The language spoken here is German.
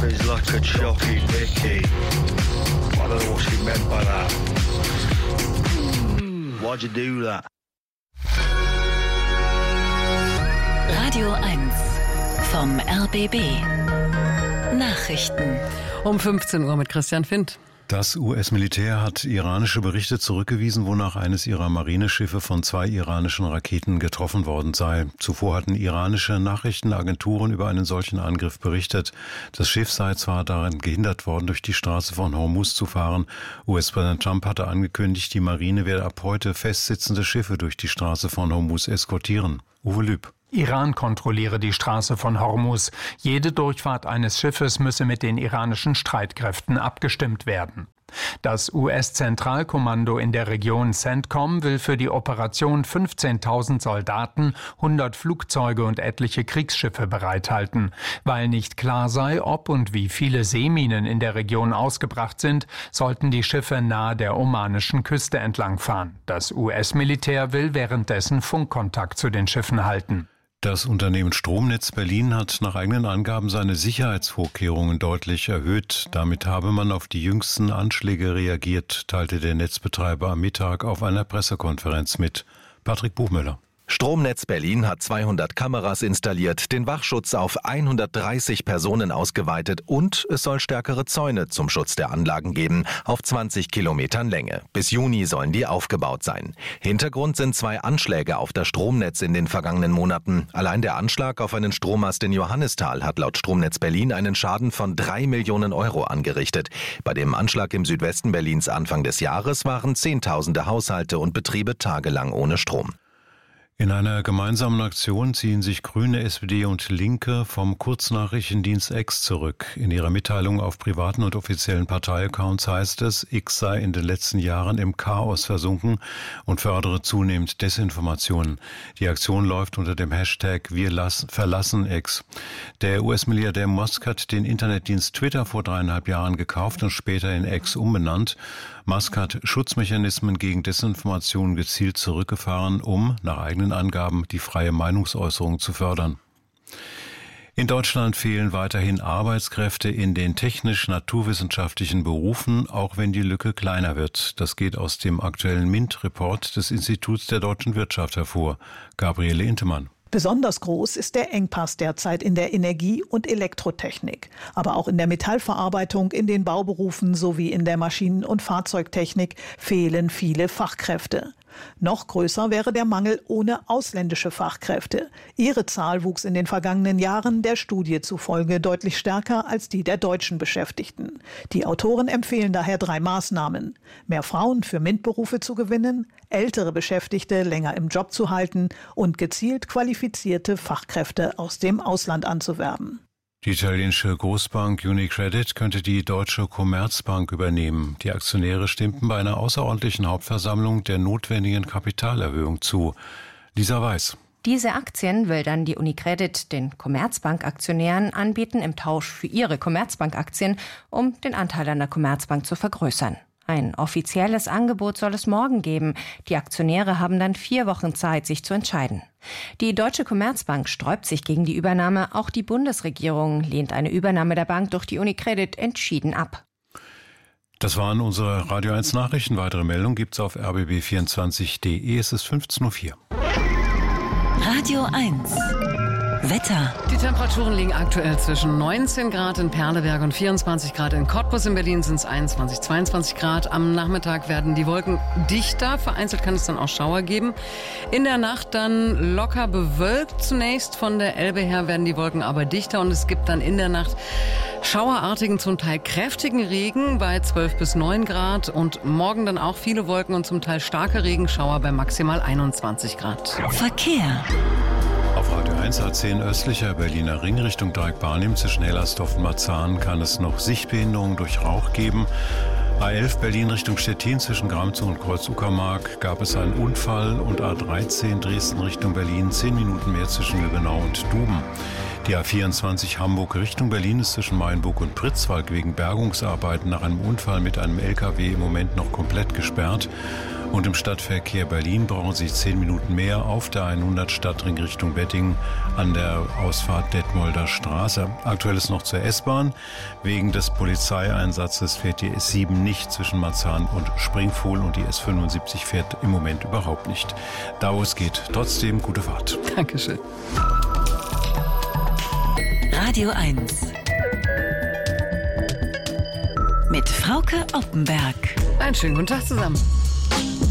is like a chocky Nicky. I don't know what she meant by that. Why'd you do that? Radio 1 vom RBB. Nachrichten. Um 15 Uhr mit Christian Findt. Das US-Militär hat iranische Berichte zurückgewiesen, wonach eines ihrer Marineschiffe von 2 iranischen Raketen getroffen worden sei. Zuvor hatten iranische Nachrichtenagenturen über einen solchen Angriff berichtet. Das Schiff sei zwar daran gehindert worden, durch die Straße von Hormuz zu fahren. US-Präsident Trump hatte angekündigt, die Marine werde ab heute festsitzende Schiffe durch die Straße von Hormuz eskortieren. Uwe Lüb. Iran kontrolliere die Straße von Hormuz. Jede Durchfahrt eines Schiffes müsse mit den iranischen Streitkräften abgestimmt werden. Das US-Zentralkommando in der Region CENTCOM will für die Operation 15.000 Soldaten, 100 Flugzeuge und etliche Kriegsschiffe bereithalten. Weil nicht klar sei, ob und wie viele Seeminen in der Region ausgebracht sind, sollten die Schiffe nahe der omanischen Küste entlangfahren. Das US-Militär will währenddessen Funkkontakt zu den Schiffen halten. Das Unternehmen Stromnetz Berlin hat nach eigenen Angaben seine Sicherheitsvorkehrungen deutlich erhöht. Damit habe man auf die jüngsten Anschläge reagiert, teilte der Netzbetreiber am Mittag auf einer Pressekonferenz mit. Patrick Buchmüller. Stromnetz Berlin hat 200 Kameras installiert, den Wachschutz auf 130 Personen ausgeweitet und es soll stärkere Zäune zum Schutz der Anlagen geben, auf 20 Kilometern Länge. Bis Juni sollen die aufgebaut sein. Hintergrund sind 2 Anschläge auf das Stromnetz in den vergangenen Monaten. Allein der Anschlag auf einen Strommast in Johannisthal hat laut Stromnetz Berlin einen Schaden von 3 Millionen Euro angerichtet. Bei dem Anschlag im Südwesten Berlins Anfang des Jahres waren Zehntausende Haushalte und Betriebe tagelang ohne Strom. In einer gemeinsamen Aktion ziehen sich Grüne, SPD und Linke vom Kurznachrichtendienst X zurück. In ihrer Mitteilung auf privaten und offiziellen Parteiaccounts heißt es, X sei in den letzten Jahren im Chaos versunken und fördere zunehmend Desinformationen. Die Aktion läuft unter dem Hashtag Wir verlassen X. Der US-Milliardär Musk hat den Internetdienst Twitter vor 3,5 Jahren gekauft und später in X umbenannt. Musk hat Schutzmechanismen gegen Desinformation gezielt zurückgefahren, um, nach eigenen Angaben, die freie Meinungsäußerung zu fördern. In Deutschland fehlen weiterhin Arbeitskräfte in den technisch-naturwissenschaftlichen Berufen, auch wenn die Lücke kleiner wird. Das geht aus dem aktuellen MINT-Report des Instituts der deutschen Wirtschaft hervor. Gabriele Intemann. Besonders groß ist der Engpass derzeit in der Energie- und Elektrotechnik, aber auch in der Metallverarbeitung, in den Bauberufen sowie in der Maschinen- und Fahrzeugtechnik fehlen viele Fachkräfte. Noch größer wäre der Mangel ohne ausländische Fachkräfte. Ihre Zahl wuchs in den vergangenen Jahren der Studie zufolge deutlich stärker als die der deutschen Beschäftigten. Die Autoren empfehlen daher 3 Maßnahmen: mehr Frauen für MINT-Berufe zu gewinnen, ältere Beschäftigte länger im Job zu halten und gezielt qualifizierte Fachkräfte aus dem Ausland anzuwerben. Die italienische Großbank UniCredit könnte die deutsche Commerzbank übernehmen. Die Aktionäre stimmten bei einer außerordentlichen Hauptversammlung der notwendigen Kapitalerhöhung zu. Lisa Weiß. Diese Aktien will dann die UniCredit den Commerzbank-Aktionären anbieten im Tausch für ihre Commerzbank-Aktien, um den Anteil an der Commerzbank zu vergrößern. Ein offizielles Angebot soll es morgen geben. Die Aktionäre haben dann 4 Wochen Zeit, sich zu entscheiden. Die Deutsche Commerzbank sträubt sich gegen die Übernahme. Auch die Bundesregierung lehnt eine Übernahme der Bank durch die UniCredit entschieden ab. Das waren unsere Radio 1 Nachrichten. Weitere Meldungen gibt's auf rbb24.de. Es ist 15:04 Uhr. Radio 1 Wetter. Die Temperaturen liegen aktuell zwischen 19 Grad in Perleberg und 24 Grad in Cottbus. In Berlin sind es 21, 22 Grad. Am Nachmittag werden die Wolken dichter. Vereinzelt kann es dann auch Schauer geben. In der Nacht dann locker bewölkt zunächst. Von der Elbe her werden die Wolken aber dichter. Und es gibt dann in der Nacht schauerartigen, zum Teil kräftigen Regen bei 12 bis 9 Grad. Und morgen dann auch viele Wolken und zum Teil starke Regenschauer bei maximal 21 Grad. Verkehr. Auf Radio 1 A10 östlicher Berliner Ring Richtung Dreieck-Barnim zwischen Hellersdorf und Marzahn kann es noch Sichtbehinderungen durch Rauch geben. A11 Berlin Richtung Stettin zwischen Gramzow und Kreuz-Uckermark gab es einen Unfall und A13 Dresden Richtung Berlin 10 Minuten mehr zwischen Lübbenau und Duben. Die A24 Hamburg Richtung Berlin ist zwischen Mayenburg und Pritzwalk wegen Bergungsarbeiten nach einem Unfall mit einem LKW im Moment noch komplett gesperrt. Und im Stadtverkehr Berlin brauchen Sie 10 Minuten mehr auf der 100 Stadtring Richtung Wedding an der Ausfahrt Detmolder Straße. Aktuell ist noch zur S-Bahn. Wegen des Polizeieinsatzes fährt die S7 nicht zwischen Marzahn und Springfuhl und die S75 fährt im Moment überhaupt nicht. Da wo es geht, trotzdem gute Fahrt. Dankeschön. Radio 1 mit Frauke Oppenberg. Einen schönen guten Tag zusammen.